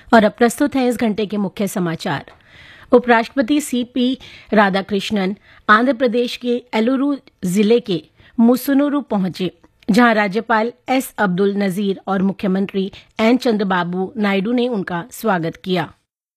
और अब प्रस्तुत है इस घंटे के मुख्य समाचार। उपराष्ट्रपति सीपी राधाकृष्णन आंध्र प्रदेश के एलुरु जिले के मुसुनुरु पहुंचे, जहां राज्यपाल एस अब्दुल नजीर और मुख्यमंत्री एन चंद्रबाबू नायडू ने उनका स्वागत किया।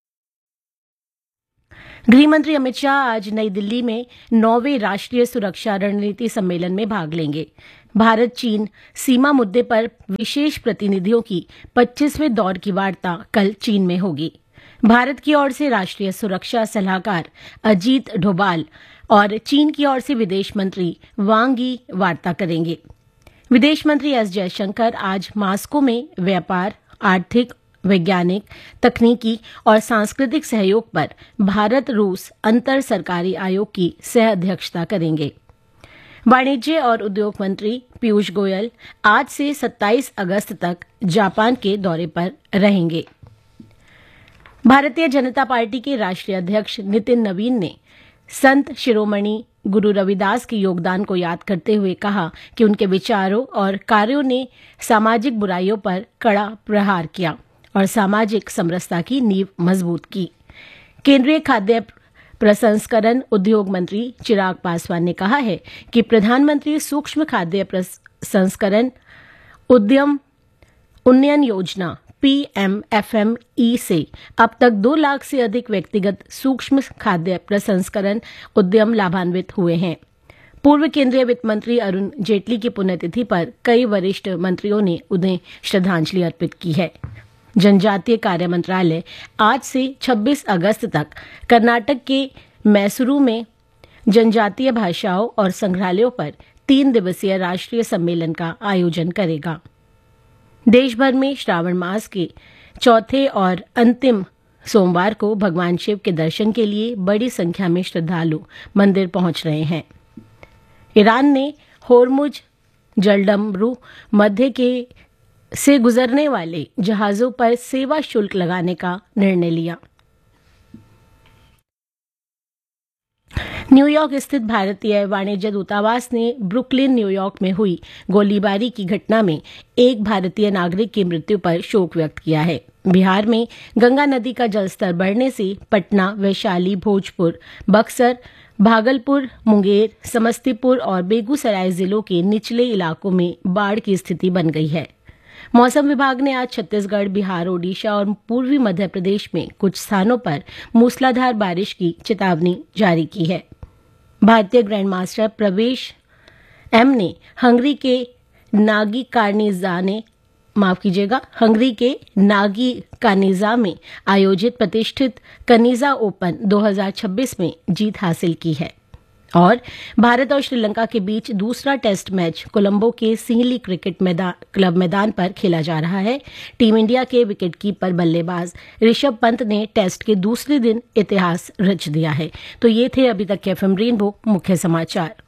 गृहमंत्री अमित शाह आज नई दिल्ली में 9वें राष्ट्रीय सुरक्षा रणनीति सम्मेलन में भाग लेंगे। भारत चीन सीमा मुद्दे पर विशेष प्रतिनिधियों की 25वें दौर की वार्ता कल चीन में होगी। भारत की ओर से राष्ट्रीय सुरक्षा सलाहकार अजीत डोभाल और चीन की ओर से विदेश मंत्री वांग यी वार्ता करेंगे। विदेश मंत्री एस जयशंकर आज मास्को में व्यापार, आर्थिक, वैज्ञानिक, तकनीकी और सांस्कृतिक सहयोग पर भारत रूस अंतर सरकारी आयोग की सह अध्यक्षता करेंगे। वाणिज्य और उद्योग मंत्री पीयूष गोयल आज से 27 अगस्त तक जापान के दौरे पर रहेंगे। भारतीय जनता पार्टी के राष्ट्रीय अध्यक्ष नितिन नवीन ने संत शिरोमणि गुरु रविदास के योगदान को याद करते हुए कहा कि उनके विचारों और कार्यों ने सामाजिक बुराइयों पर कड़ा प्रहार किया और सामाजिक समरसता की नींव मजबूत की। केंद्रीय खाद्य प्रसंस्करण उद्योग मंत्री चिराग पासवान ने कहा है कि प्रधानमंत्री सूक्ष्म खाद्य प्रसंस्करण उद्यम उन्नयन योजना PMFME से अब तक 2 लाख से अधिक व्यक्तिगत सूक्ष्म खाद्य प्रसंस्करण उद्यम लाभान्वित हुए हैं। पूर्व केंद्रीय वित्त मंत्री अरुण जेटली की पुण्यतिथि पर कई वरिष्ठ मंत्रियों ने उन्हें श्रद्धांजलि अर्पित की है। जनजातीय कार्य मंत्रालय आज से 26 अगस्त तक कर्नाटक के मैसूरू में जनजातीय भाषाओं और संग्रहालयों पर 3 दिवसीय राष्ट्रीय सम्मेलन का आयोजन करेगा। देश भर में श्रावण मास के चौथे और अंतिम सोमवार को भगवान शिव के दर्शन के लिए बड़ी संख्या में श्रद्धालु मंदिर पहुंच रहे हैं। ईरान ने होर्मुज जलडमरू मध्य के से गुजरने वाले जहाजों पर सेवा शुल्क लगाने का निर्णय लिया। न्यूयॉर्क स्थित भारतीय वाणिज्य दूतावास ने ब्रुकलिन, न्यूयॉर्क में हुई गोलीबारी की घटना में एक भारतीय नागरिक की मृत्यु पर शोक व्यक्त किया है। बिहार में गंगा नदी का जलस्तर बढ़ने से पटना, वैशाली, भोजपुर, बक्सर, भागलपुर, मुंगेर, समस्तीपुर और बेगूसराय जिलों के निचले इलाकों में बाढ़ की स्थिति बन गई है। मौसम विभाग ने आज छत्तीसगढ़, बिहार, ओडिशा और पूर्वी मध्य प्रदेश में कुछ स्थानों पर मूसलाधार बारिश की चेतावनी जारी की है। भारतीय ग्रैंडमास्टर प्रवेश एम ने हंगरी के नागी कानिजा में आयोजित प्रतिष्ठित कनिजा ओपन 2026 में जीत हासिल की है। और भारत और श्रीलंका के बीच दूसरा टेस्ट मैच कोलंबो के सिंहली क्रिकेट क्लब मैदान पर खेला जा रहा है। टीम इंडिया के विकेटकीपर बल्लेबाज ऋषभ पंत ने टेस्ट के दूसरे दिन इतिहास रच दिया है। तो ये थे अभी तक के एफएम रेनबो मुख्य समाचार।